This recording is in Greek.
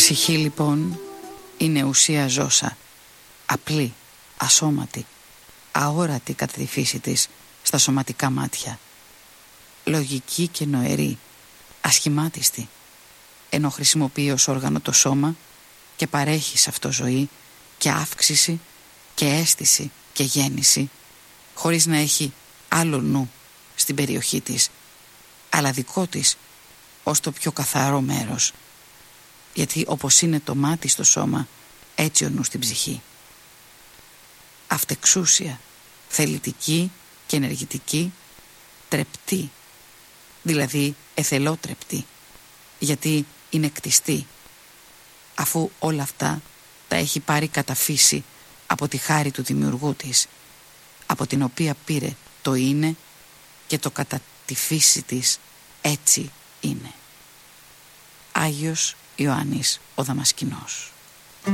Ψυχή λοιπόν είναι ουσία ζώσα, απλή, ασώματη, αόρατη κατά τη φύση της στα σωματικά μάτια, λογική και νοερή, ασχημάτιστη, ενώ χρησιμοποιεί ως όργανο το σώμα και παρέχει σε αυτό ζωή και αύξηση και αίσθηση και γέννηση, χωρίς να έχει άλλο νου στην περιοχή της, αλλά δικό της ως το πιο καθαρό μέρος, γιατί όπως είναι το μάτι στο σώμα, έτσι ο νου στην ψυχή. Αυτεξούσια, θελητική και ενεργητική, τρεπτή, δηλαδή εθελότρεπτη, γιατί είναι κτιστή, αφού όλα αυτά τα έχει πάρει κατά φύση από τη χάρη του δημιουργού της, από την οποία πήρε το είναι και το κατά τη φύση της έτσι είναι. Άγιος Ιωάννης ο Δαμασκηνός.